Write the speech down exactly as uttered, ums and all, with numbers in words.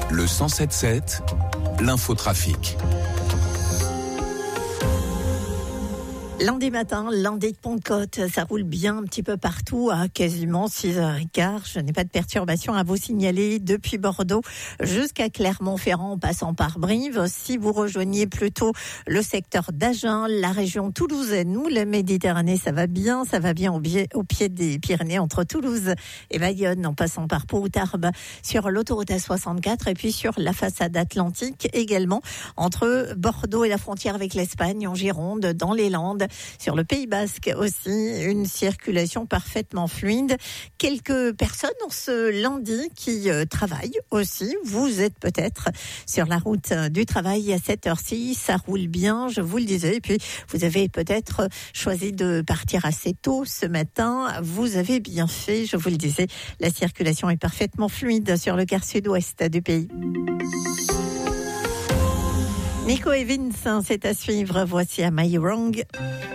Le cent sept sept, l'infotrafic. Lundi matin, lundi de Pentecôte, ça roule bien un petit peu partout à quasiment six heures quinze. Je n'ai pas de perturbation à vous signaler depuis Bordeaux jusqu'à Clermont-Ferrand en passant par Brive. Si vous rejoignez plutôt le secteur d'Agen, la région toulousaine ou la Méditerranée, ça va bien, ça va bien au pied, au pied des Pyrénées entre Toulouse et Bayonne en passant par Pau ou Tarbes sur l'autoroute A soixante-quatre et puis sur la façade atlantique également entre Bordeaux et la frontière avec l'Espagne en Gironde, dans les Landes. Sur le Pays Basque aussi, une circulation parfaitement fluide. Quelques personnes en ce lundi qui euh, travaillent aussi. Vous êtes peut-être sur la route du travail à cette heure-ci. Ça roule bien, je vous le disais. Et puis, vous avez peut-être choisi de partir assez tôt ce matin. Vous avez bien fait, je vous le disais. La circulation est parfaitement fluide sur le quart sud-ouest du pays. Nico et Vince, c'est à suivre. Voici Am I Wrong?